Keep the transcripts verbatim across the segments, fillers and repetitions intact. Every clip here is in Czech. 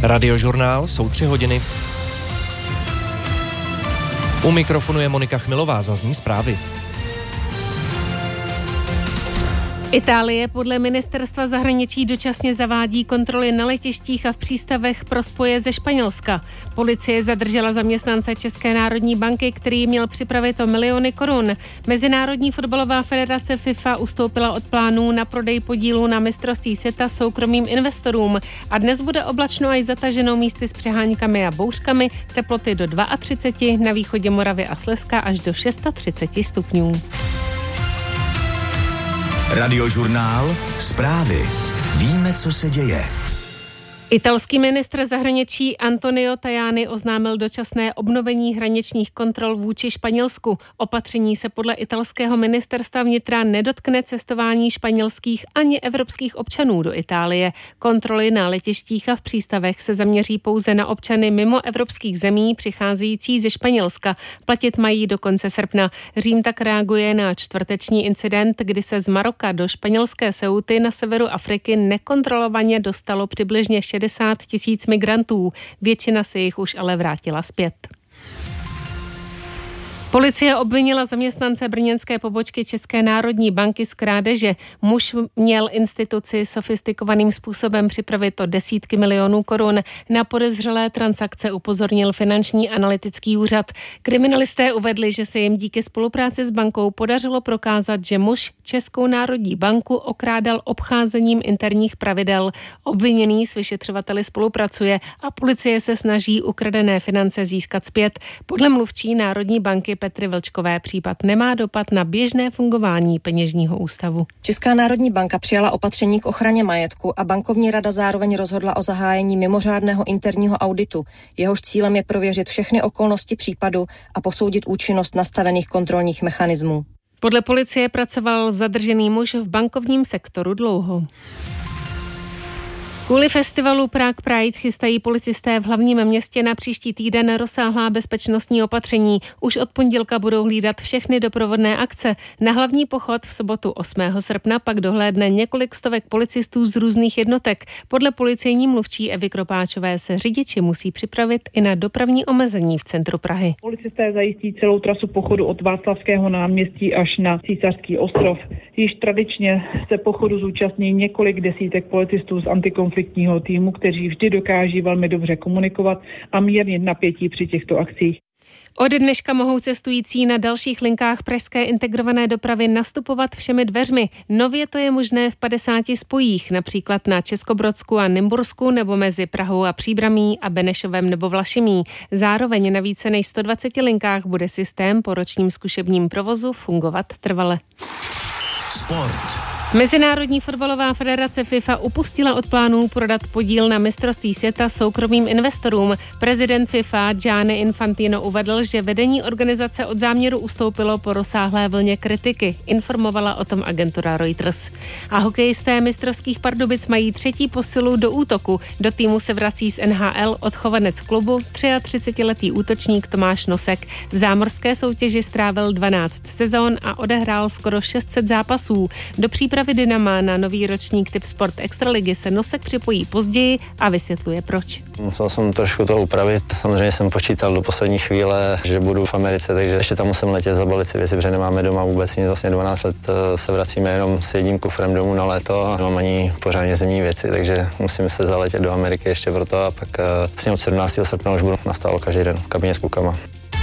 Radiožurnál, jsou tři hodiny. U mikrofonu je Monika Chmilová, zazní zprávy. Itálie podle ministerstva zahraničí dočasně zavádí kontroly na letištích a v přístavech pro spoje ze Španělska. Policie zadržela zaměstnance České národní banky, který měl připravit o miliony korun. Mezinárodní fotbalová federace FIFA ustoupila od plánů na prodej podílu na mistrovství světa soukromým investorům a dnes bude oblačno až zataženo místy s přeháňkami a bouřkami, teploty do třicet dva, na východě Moravy a Slezska až do třicet šest stupňů. Radiožurnál, zprávy. Víme, co se děje. Italský ministr zahraničí Antonio Tajani oznámil dočasné obnovení hraničních kontrol vůči Španělsku. Opatření se podle italského ministerstva vnitra nedotkne cestování španělských ani evropských občanů do Itálie. Kontroly na letištích a v přístavech se zaměří pouze na občany mimo evropských zemí přicházející ze Španělska. Platit mají do konce srpna. Řím tak reaguje na čtvrteční incident, kdy se z Maroka do španělské Ceuty na severu Afriky nekontrolovaně dostalo přibližně šedesát tisíc migrantů. Většina se jich už ale vrátila zpět. Policie obvinila zaměstnance brněnské pobočky České národní banky z krádeže. Muž měl instituci sofistikovaným způsobem připravit o desítky milionů korun. Na podezřelé transakce upozornil Finanční analytický úřad. Kriminalisté uvedli, že se jim díky spolupráci s bankou podařilo prokázat, že muž Českou národní banku okrádal obcházením interních pravidel. Obviněný s vyšetřovateli spolupracuje a policie se snaží ukradené finance získat zpět. Podle mluvčí Národní banky Petry Vlčkové případ nemá dopad na běžné fungování peněžního ústavu. Česká národní banka přijala opatření k ochraně majetku a bankovní rada zároveň rozhodla o zahájení mimořádného interního auditu. Jehož cílem je prověřit všechny okolnosti případu a posoudit účinnost nastavených kontrolních mechanismů. Podle policie pracoval zadržený muž v bankovním sektoru dlouho. Kvůli festivalu Prague Pride chystají policisté v hlavním městě na příští týden rozsáhlá bezpečnostní opatření. Už od pondělka budou hlídat všechny doprovodné akce. Na hlavní pochod v sobotu osmého srpna pak dohlédne několik stovek policistů z různých jednotek. Podle policejní mluvčí Evy Kropáčové se řidiči musí připravit i na dopravní omezení v centru Prahy. Policisté zajistí celou trasu pochodu od Václavského náměstí až na Císařský ostrov. Již tradičně se pochodu zúčastní několik desítek policistů z antikonfliktního týmu, kteří vždy dokáží velmi dobře komunikovat a mírnit napětí při těchto akcích. Od dneška mohou cestující na dalších linkách pražské integrované dopravy nastupovat všemi dveřmi. Nově to je možné v padesáti spojích, například na Českobrodsku a Nymbursku nebo mezi Prahou a Příbramí a Benešovem nebo Vlašimí. Zároveň na více než sto dvaceti linkách bude systém po ročním zkušebním provozu fungovat trvale. Sport. Mezinárodní fotbalová federace FIFA upustila od plánů prodat podíl na mistrovství světa soukromým investorům. Prezident FIFA Gianni Infantino uvedl, že vedení organizace od záměru ustoupilo po rozsáhlé vlně kritiky. Informovala o tom agentura Reuters. A hokejisté mistrovských Pardubic mají třetí posilu do útoku. Do týmu se vrací z N H L odchovanec klubu třicetiletý útočník Tomáš Nosek. V zámořské soutěži strávil dvanáct sezón a odehrál skoro šest set zápasů. Do přípravy Dynama na nový ročník Typ Sport Extraligy se Nosek připojí později a vysvětluje proč. Musel jsem trošku to upravit. Samozřejmě jsem počítal do poslední chvíle, že budu v Americe, takže ještě tam musím letět, zabalit si věci, protože nemáme doma vůbec nic. Vlastně dvanáct let se vracíme jenom s jedním kufrem domů na léto a nemám ani pořádně zimní věci, takže musím se zaletět do Ameriky ještě proto a pak vlastně od sedmnáctého srpna už budu nastálo každý den v kabině s klukama.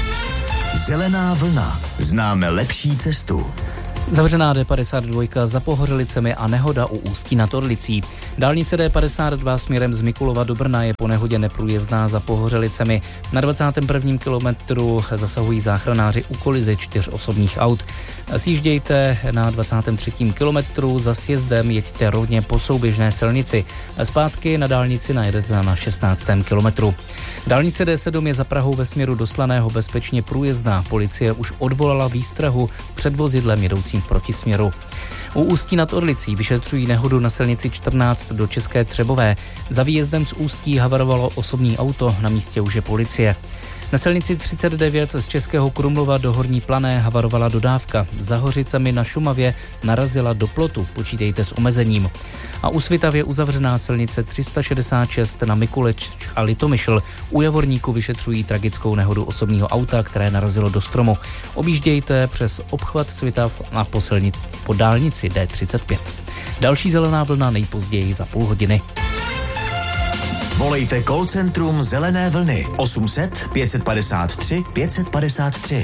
Zelená vlna. Známe lepší cestu. Zavřená D padesát dva za Pohořelicemi a nehoda u Ústí nad Orlicí. Dálnice D padesát dva směrem z Mikulova do Brna je po nehodě neprůjezdná za Pohořelicemi. Na dvacátém prvním kilometru zasahují záchranáři u kolize čtyř osobních aut. Sjíždějte na dvacátém třetím kilometru, za sjezdem jeďte rovně po souběžné silnici. Zpátky na dálnici najedete na šestnáctém kilometru. Dálnice D sedm je za Prahou ve směru do Slaného bezpečně průjezdná. Policie už odvolala výstrahu před vozidlem jedoucím v protisměru. U Ústí nad Orlicí vyšetřují nehodu na silnici čtrnáct do České Třebové. Za výjezdem z Ústí havarovalo osobní auto, na místě už je policie. Na silnici třicet devět z Českého Krumlova do Horní Plané havarovala dodávka. Za Hořicemi na Šumavě narazila do plotu, počítejte s omezením. A u Svitavě uzavřená silnice tři sta šedesát šest na Mikuleč a Litomyšl. U Javorníku vyšetřují tragickou nehodu osobního auta, které narazilo do stromu. Objíždějte přes obchvat Svitav a po, silnici, po dálnici D třicet pět. Další zelená vlna nejpozději za půl hodiny. Volejte call centrum Zelené vlny osm set pět padesát tři pět padesát tři.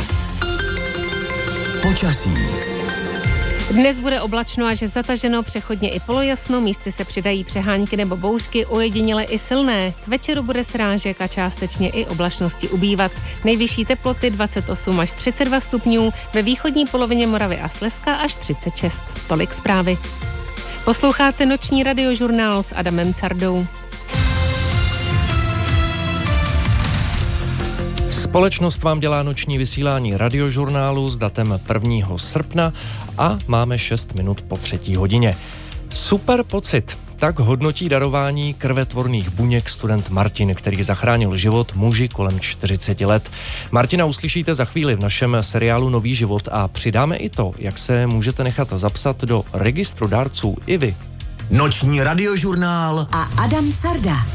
Počasí. Dnes bude oblačno až zataženo, přechodně i polojasno, místy se přidají přehánky nebo bouřky, ojediněle i silné. K večeru bude srážek a částečně i oblačnosti ubývat. Nejvyšší teploty dvacet osm až třicet dva stupňů, ve východní polovině Moravy a Slezska až třicet šest. Tolik zprávy. Posloucháte noční radiožurnál s Adamem Cardou. Společnost vám dělá noční vysílání radiožurnálu s datem prvního srpna a máme šest minut po třetí hodině. Super pocit, tak hodnotí darování krvetvorných buněk student Martin, který zachránil život muži kolem čtyřicet let. Martina uslyšíte za chvíli v našem seriálu Nový život a přidáme i to, jak se můžete nechat zapsat do registru dárců i vy. Noční radiožurnál a Adam Carda.